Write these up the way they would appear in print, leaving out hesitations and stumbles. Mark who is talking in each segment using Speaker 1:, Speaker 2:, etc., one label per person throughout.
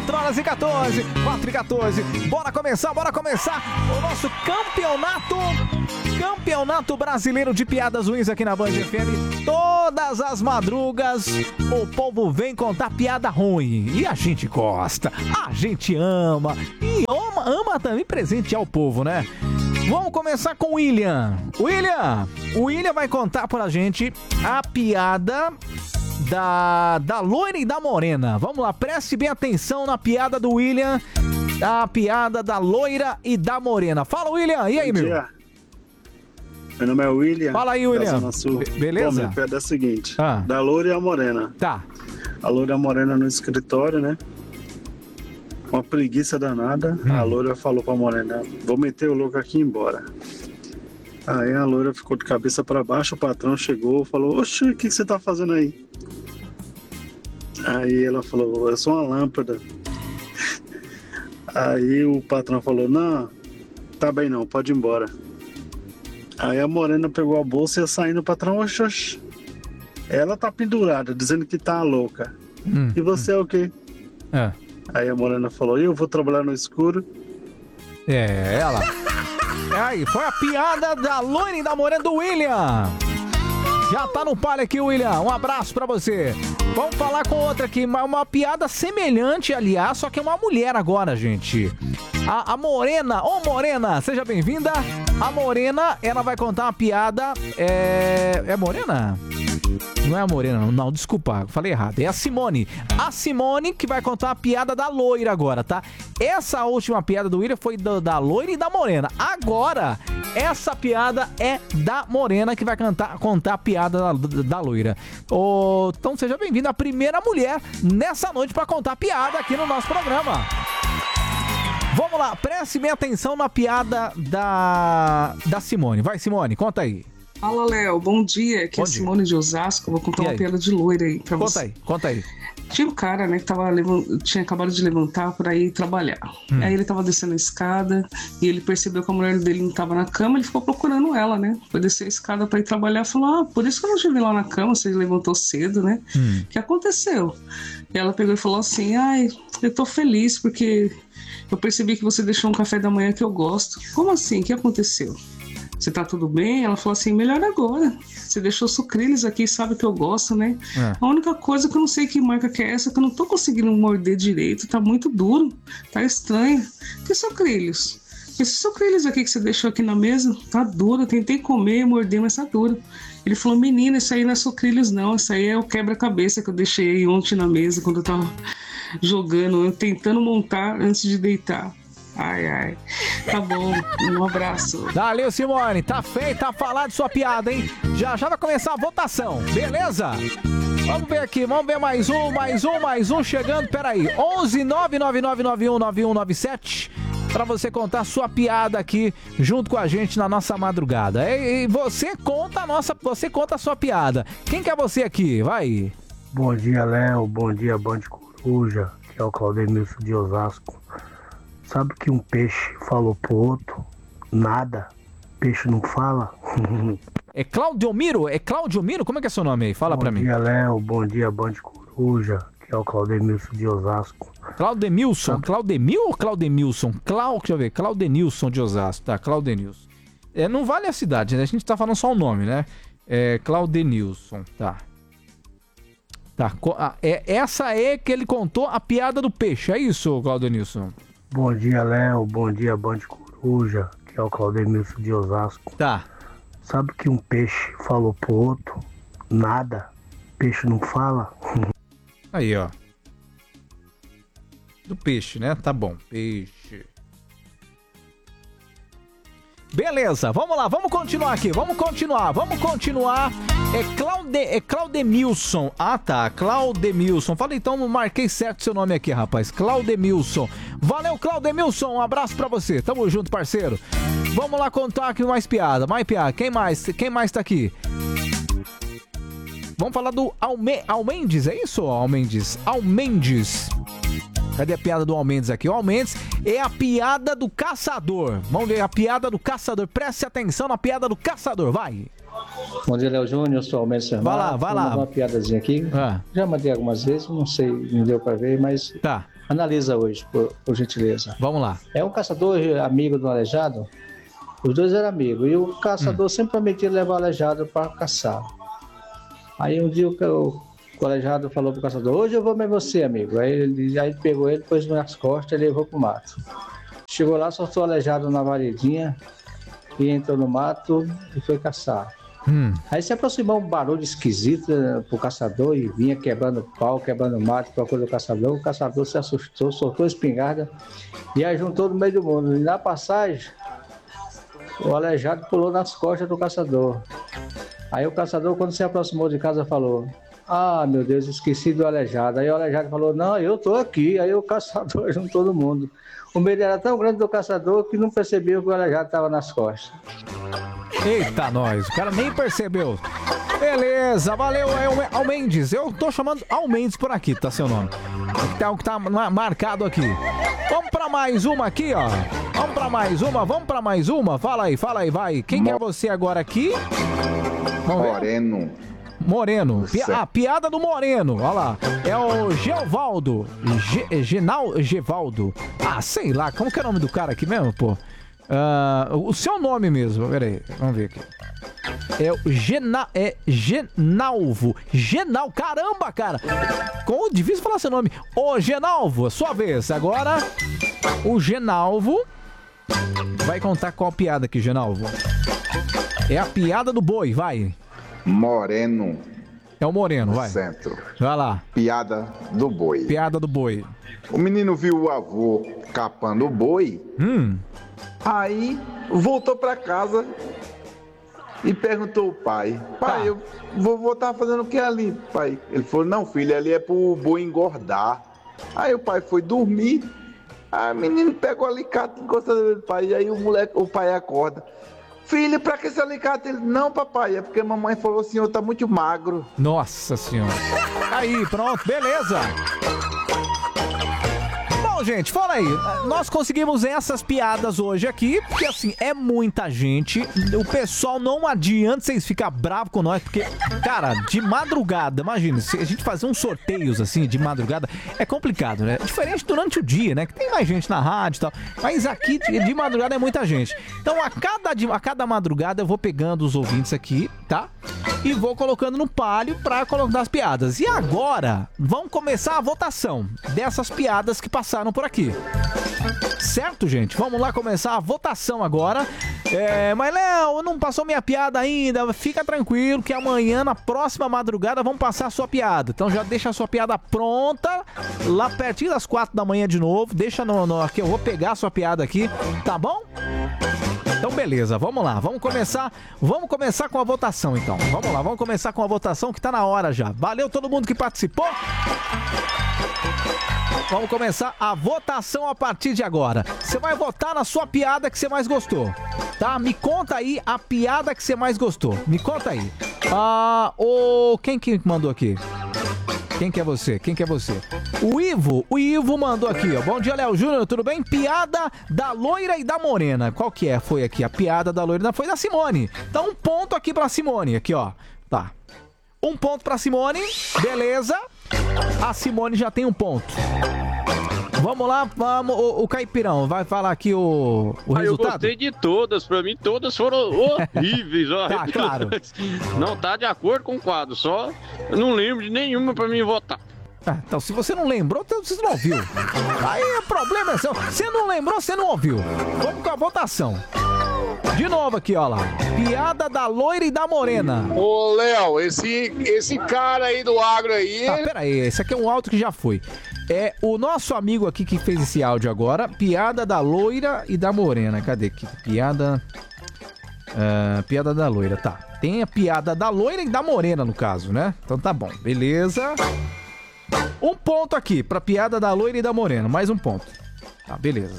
Speaker 1: 4h14, 4h14. Bora começar o nosso campeonato brasileiro de piadas ruins aqui na Band FM. Todas as madrugas o povo vem contar piada ruim e a gente gosta, a gente ama e ama também presentear o povo, né? Vamos começar com o William. O William vai contar pra gente a piada da loira e da morena. Vamos lá, preste bem atenção na piada do William, a piada da loira e da morena. Fala, William, e aí, meu?
Speaker 2: Meu nome é William.
Speaker 1: Fala aí, William. Beleza?
Speaker 2: Bom, minha piada é a seguinte,
Speaker 1: Ah.
Speaker 2: da loira e a morena.
Speaker 1: Tá.
Speaker 2: A loira e a morena no escritório, né? Uma preguiça danada. A loira falou pra morena: vou meter o louco aqui e ir embora. Aí a loira ficou de cabeça pra baixo, o patrão chegou e falou: oxe, o que você tá fazendo aí? Aí ela falou: eu sou uma lâmpada. Aí o patrão falou: não, tá bem não, pode ir embora. Aí a morena pegou a bolsa e ia saindo, o patrão: oxe, ela tá pendurada, dizendo que tá louca. E você é o quê? Aí a morena falou: eu vou trabalhar no escuro.
Speaker 1: Ela. Aí, foi a piada da loira e da morena do William. Já tá no palio aqui, William. Um abraço pra você. Vamos falar com outra aqui. Uma piada semelhante, aliás, só que é uma mulher agora, gente. A Morena. Ô, Morena, seja bem-vinda. A Morena, ela vai contar uma piada. É Morena? Não é a Morena, não, desculpa, falei errado. É a Simone. A Simone que vai contar a piada da loira agora, tá? Essa última piada do William foi da loira e da morena. Agora, essa piada é da morena que vai contar a piada da loira. Então seja bem-vindo, a primeira mulher nessa noite pra contar a piada aqui no nosso programa. Vamos lá, preste bem atenção na piada da Simone. Vai, Simone, conta aí.
Speaker 3: Fala, Léo, bom dia, aqui é a Simone de Osasco. Vou contar uma piada de loira aí pra você.
Speaker 1: Conta aí.
Speaker 3: Tinha um cara, né, que tinha acabado de levantar pra ir trabalhar. Aí ele tava descendo a escada e ele percebeu que a mulher dele não tava na cama, ele ficou procurando ela, né? Foi descer a escada pra ir trabalhar, falou: por isso que eu não te vi lá na cama, você levantou cedo, né? O que aconteceu? E ela pegou e falou assim: eu tô feliz porque eu percebi que você deixou um café da manhã que eu gosto. Como assim? O que aconteceu? Você tá tudo bem? Ela falou assim: melhor agora. Você deixou sucrilhos aqui, sabe que eu gosto, né? A única coisa que eu não sei que marca que é essa, que eu não tô conseguindo morder direito, tá muito duro, tá estranho. Que sucrilhos? Esses sucrilhos aqui que você deixou aqui na mesa, tá duro, eu tentei comer, morder, mas tá duro. Ele falou: menina, isso aí não é sucrilhos não, isso aí é o quebra-cabeça que eu deixei aí ontem na mesa, quando eu tava jogando, tentando montar antes de deitar. Ai, tá bom, um abraço.
Speaker 1: Valeu, Simone, tá feita a falar de sua piada, hein? Já vai começar a votação, beleza? Vamos ver aqui, vamos ver mais um chegando, peraí, 11999919197 pra você contar sua piada aqui junto com a gente na nossa madrugada. E você conta a sua piada. Quem que é você aqui? Vai.
Speaker 4: Bom dia, Léo, bom dia, Band Coruja, que é o Claudemilson de Osasco. Sabe que um peixe falou pro outro? Nada. Peixe não fala?
Speaker 1: É Claudiomiro? Como é que é seu nome aí? Fala pra mim.
Speaker 4: Bom dia, Léo. Bom dia, Band Coruja, que é o Claudemilson de Osasco.
Speaker 1: Claudemilson? Claudemil ou Claudemilson? Deixa eu ver. Claudenilson de Osasco. Tá, Claudenilson. Não vale a cidade, né? A gente tá falando só o nome, né? Claudenilson, tá. Essa é que ele contou a piada do peixe, é isso, Claudenilson?
Speaker 4: Bom dia, Léo. Bom dia, Band Coruja, que é o Claudemilson de Osasco.
Speaker 1: Tá.
Speaker 4: Sabe que um peixe falou pro outro? Nada. Peixe não fala?
Speaker 1: Aí, ó. Do peixe, né? Tá bom. Peixe. Beleza, vamos lá, vamos continuar aqui, vamos continuar. É Claudemilson. Ah, tá, Claudemilson. Falei, então marquei certo seu nome aqui, rapaz. Claudemilson. Valeu, Claudemilson, um abraço pra você. Tamo junto, parceiro. Vamos lá contar aqui mais piada. Quem mais tá aqui? Vamos falar do Almendes, é isso? Almendes. Cadê a piada do Almendes aqui? O Almendes é a piada do caçador. Vamos ver a piada do caçador. Preste atenção na piada do caçador, vai.
Speaker 5: Bom dia, Léo Júnior, eu sou o Almendes Fernando.
Speaker 1: Vai lá.
Speaker 5: Uma piadazinha aqui. Já mandei algumas vezes, não sei, não deu pra ver, mas
Speaker 1: tá.
Speaker 5: Analisa hoje, por gentileza.
Speaker 1: Vamos lá.
Speaker 5: É um caçador amigo do aleijado. Os dois eram amigos. E o caçador sempre prometia levar o aleijado para caçar. Aí um dia o aleijado falou pro caçador: hoje eu vou ver você, amigo. Aí ele pegou ele, pôs nas costas e levou pro mato. Chegou lá, soltou o aleijado na varedinha e entrou no mato e foi caçar. Aí se aproximou um barulho esquisito pro caçador e vinha quebrando pau, quebrando mato, procurando o caçador. O caçador se assustou, soltou a espingarda e aí juntou no meio do mundo. E na passagem, o aleijado pulou nas costas do caçador. Aí o caçador, quando se aproximou de casa, falou: ah, meu Deus, esqueci do aleijado. Aí o aleijado falou: não, eu tô aqui. Aí o caçador juntou todo mundo. O medo era tão grande do caçador que não percebeu que o aleijado estava nas costas.
Speaker 1: Eita, nós, o cara nem percebeu. Beleza, valeu, Almendes. Eu tô chamando Almendes por aqui, tá seu nome. É o que tá marcado aqui. Vamos pra mais uma aqui, ó. Vamos pra mais uma. Fala aí, vai. Quem é você agora aqui? Vamos ver. Moreno. Piada do Moreno. Olha lá. É o Gevaldo. Gevaldo. Ah, sei lá. Como que é o nome do cara aqui mesmo, pô? O seu nome mesmo. Pera aí. Vamos ver aqui. É o Genalvo. Caramba, cara. Como difícil falar seu nome. Ô, Genalvo, sua vez. Agora, o Genalvo vai contar qual piada aqui, Genalvo. É a piada do boi, vai.
Speaker 6: Moreno.
Speaker 1: É o Moreno, vai.
Speaker 6: Centro.
Speaker 1: Vai lá.
Speaker 6: Piada do boi. O menino viu o avô capando o boi. Aí voltou pra casa e perguntou ao pai: pai, o vovô tá fazendo o que ali, pai? Ele falou: não, filho, ali é pro boi engordar. Aí o pai foi dormir. Aí o menino pegou o alicate, encostou no pai. E aí o pai acorda: filho, pra que esse alicate? Ele: não, papai, é porque a mamãe falou: o senhor tá muito magro.
Speaker 1: Nossa senhora. Aí, pronto, beleza. Bom, gente, fala aí. Nós conseguimos essas piadas hoje aqui, porque assim, é muita gente. O pessoal não adianta vocês ficarem bravos com nós, porque, cara, de madrugada, imagina, se a gente fazer uns sorteios assim, de madrugada, é complicado, né? Diferente durante o dia, né? Que tem mais gente na rádio e tal. Mas aqui, de madrugada, é muita gente. Então, a cada madrugada, eu vou pegando os ouvintes aqui, tá? E vou colocando no palio pra colocar as piadas. E agora, vamos começar a votação dessas piadas que passaram por aqui. Certo, gente? Vamos lá começar a votação agora. Mas, Léo, não passou minha piada ainda. Fica tranquilo que amanhã, na próxima madrugada, vamos passar a sua piada. Então já deixa a sua piada pronta, lá pertinho das 4 da manhã de novo. Deixa aqui, eu vou pegar a sua piada aqui, tá bom? Então beleza, vamos lá, vamos começar com a votação então. Vamos lá, vamos começar com a votação que tá na hora já. Valeu todo mundo que participou. Vamos começar a votação a partir de agora. Você vai votar na sua piada que você mais gostou, tá? Me conta aí a piada que você mais gostou. Me conta aí. Quem que mandou aqui? Quem que é você? O Ivo mandou aqui, ó. Bom dia, Léo Júnior, tudo bem? Piada da loira e da morena. Qual que é? Foi aqui, a piada da loira foi da Simone. Então, um ponto aqui pra Simone, aqui, ó. Tá. Um ponto pra Simone, beleza. A Simone já tem um ponto. Vamos lá, o Caipirão vai falar aqui o resultado.
Speaker 7: Eu gostei de todas, pra mim todas foram horríveis.
Speaker 1: Tá, claro.
Speaker 7: Não tá de acordo com o quadro, só eu não lembro de nenhuma pra mim votar.
Speaker 1: Então, se você não lembrou, você não ouviu. Aí o problema é seu. Você não lembrou, você não ouviu. Vamos com a votação. De novo aqui, ó lá. Piada da loira e da morena.
Speaker 8: Ô, Léo, esse cara aí do agro aí...
Speaker 1: Pera aí, esse aqui é um áudio que já foi. É o nosso amigo aqui que fez esse áudio agora. Piada da loira e da morena. Cadê aqui? Piada da loira, tá. Tem a piada da loira e da morena, no caso, né? Então tá bom, beleza. Um ponto aqui pra piada da loira e da morena. Mais um ponto. Tá, beleza.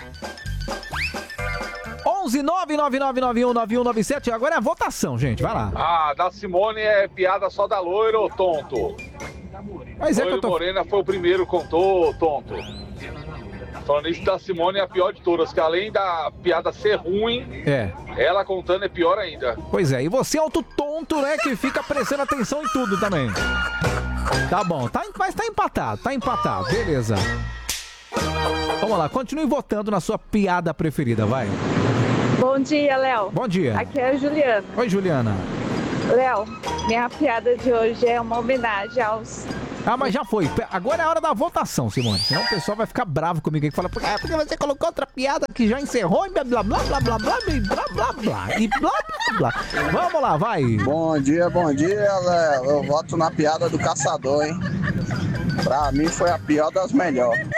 Speaker 1: 11999919197. Agora é a votação, gente. Vai lá.
Speaker 8: Da Simone é piada só da loira ou tonto?
Speaker 1: Mas
Speaker 8: Loira Morena foi o primeiro, contou, tonto. falando isso da Simone é a pior de todas, que além da piada ser ruim, ela contando é pior ainda.
Speaker 1: Pois é, e você é outro tonto, né, que fica prestando atenção em tudo também. Tá bom, mas tá empatado, beleza. Vamos lá, continue votando na sua piada preferida, vai.
Speaker 9: Bom dia, Léo.
Speaker 1: Bom dia.
Speaker 9: Aqui é a Juliana.
Speaker 1: Oi, Juliana.
Speaker 9: Léo, minha piada de hoje é uma homenagem aos...
Speaker 1: Ah, mas já foi. Agora é a hora da votação, Simone. Senão o pessoal vai ficar bravo comigo aí, que fala, porque você colocou outra piada que já encerrou e blá blá blá blá blá blá e blá blá blá e blá blá blá. Vamos lá, vai.
Speaker 10: Bom dia, Léo. Eu voto na piada do caçador, hein? Pra mim foi a pior das melhores.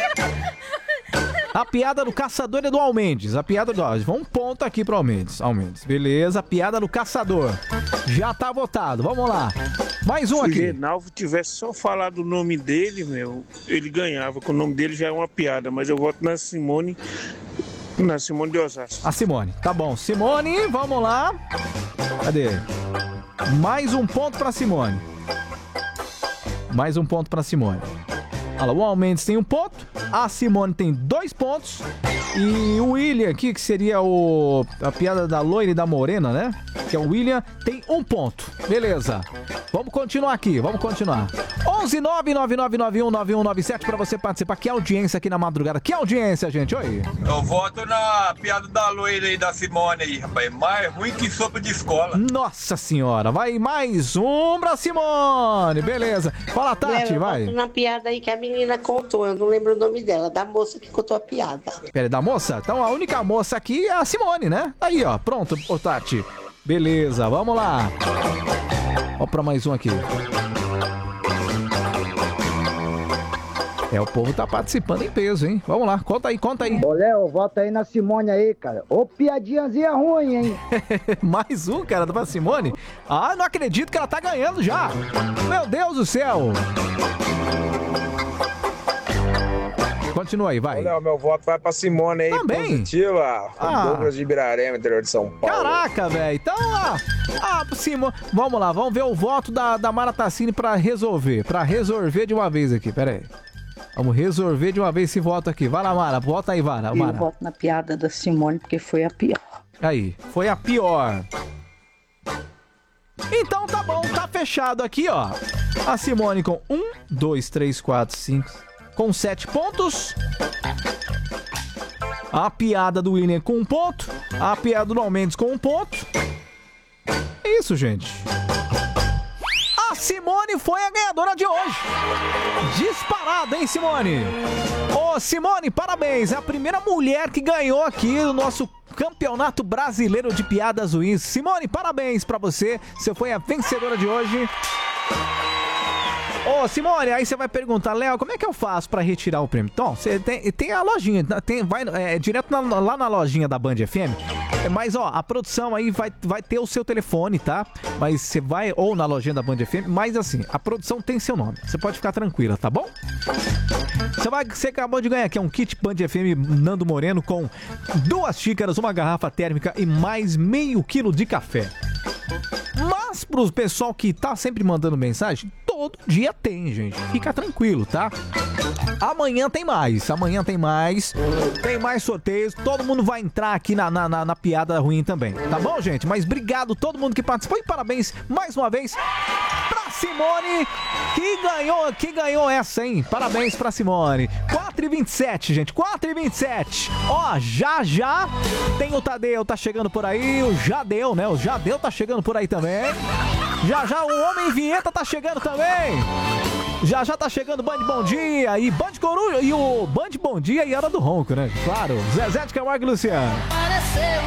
Speaker 1: A piada do caçador é do Almendes. Vamos um ponto aqui pro Almendes. Beleza, a piada do caçador. Já tá votado. Vamos lá. Mais um aqui.
Speaker 11: Se o Reinaldo tivesse só falado o nome dele, ele ganhava. Que o nome dele já é uma piada. Mas eu voto na Simone de Osasco.
Speaker 1: A Simone. Tá bom. Simone, vamos lá. Cadê? Mais um ponto pra Simone. Olha lá, o Almendes tem 1 ponto, a Simone tem 2 pontos e o William aqui, que seria a piada da loira e da morena, né? Que é o William, tem 1 ponto. Beleza. Vamos continuar aqui, 11999919197 pra você participar. Que audiência aqui na madrugada. Que audiência, gente? Oi.
Speaker 12: Eu voto na piada da loira e da Simone aí, rapaz. Mais ruim que sopa de escola.
Speaker 1: Nossa senhora. Vai mais um pra Simone. Beleza. Fala, Tati, vai.
Speaker 13: Eu voto na piada aí que a menina contou. Eu não lembro o nome dela. Da moça que contou a piada.
Speaker 1: Pera, da moça? Então a única moça aqui é a Simone, né? Aí, ó. Pronto, ô Tati. Beleza, vamos lá. Ó pra mais um aqui. O povo tá participando em peso, hein? Vamos lá, conta aí.
Speaker 14: Ô, Léo, volta aí na Simone aí, cara. Ô, piadinhazinha ruim, hein?
Speaker 1: Mais um, cara, da Simone? Ah, não acredito que ela tá ganhando já. Meu Deus do céu. Continua aí, vai.
Speaker 15: Ô, Léo, meu voto vai pra Simone aí.
Speaker 1: Também.
Speaker 15: Positiva. Douglas de Ibirarema, interior de São Paulo.
Speaker 1: Caraca, velho. Então, Simone. Vamos lá, vamos ver o voto da Mara Tassini pra resolver de uma vez aqui, pera aí. Vamos resolver de uma vez esse voto aqui. Vai lá, Mara. Vota aí, Mara.
Speaker 16: Eu voto na piada da Simone, porque foi a pior.
Speaker 1: Aí, foi a pior. Então tá bom, tá fechado aqui, ó. A Simone com 1, 2, 3, 4, 5, com 7 pontos. A piada do William com 1 ponto. A piada do Almendes com 1 ponto. É isso, gente. A Simone foi a ganhadora de hoje. Disparada, hein, Simone? Ô, Simone, parabéns. É a primeira mulher que ganhou aqui no nosso Campeonato Brasileiro de Piadas Ruins. Simone, parabéns pra você. Você foi a vencedora de hoje. Ô, Simone, aí você vai perguntar, Léo, como é que eu faço pra retirar o prêmio? Então, você tem a lojinha, vai direto lá na lojinha da Band FM. Mas, ó, a produção aí vai ter o seu telefone, tá? Mas você vai ou na lojinha da Band FM, mas assim, a produção tem seu nome. Você pode ficar tranquila, tá bom? Você acabou de ganhar aqui um kit Band FM Nando Moreno com 2 xícaras, 1 garrafa térmica e mais meio quilo de café. Mas pro pessoal que tá sempre mandando mensagem, todo dia tem, gente. Fica tranquilo, tá? Amanhã tem mais. Tem mais sorteios. Todo mundo vai entrar aqui na piada ruim também. Tá bom, gente? Mas obrigado a todo mundo que participou e parabéns mais uma vez pra Simone, que ganhou essa, hein? Parabéns pra Simone. 4h27, gente. 4h27. Ó, já tem o Tadeu, tá chegando por aí. O Jadeu, né? O Jadeu tá chegando por aí também. Já o Homem Vinheta tá chegando também. Já tá chegando Band Bom Dia e Band Coruja e o Band Bom Dia e Hora do Ronco, né? Claro. Zezé de Camargo e Luciano.